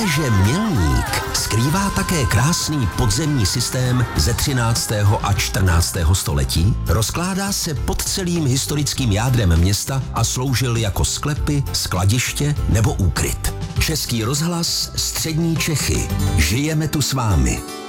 Víte, že Mělník skrývá také krásný podzemní systém ze 13. a 14. století? Rozkládá se pod celým historickým jádrem města a sloužil jako sklepy, skladiště nebo úkryt. Český rozhlas, Střední Čechy. Žijeme tu s vámi.